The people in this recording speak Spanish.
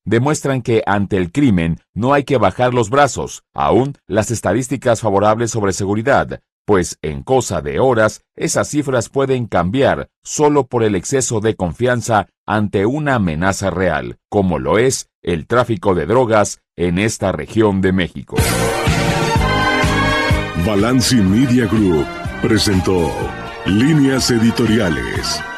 demuestran que ante el crimen no hay que bajar los brazos, aún las estadísticas favorables sobre seguridad, pues en cosa de horas esas cifras pueden cambiar solo por el exceso de confianza ante una amenaza real, como lo es el tráfico de drogas en esta región de México. Balanci Media Group presentó Líneas Editoriales.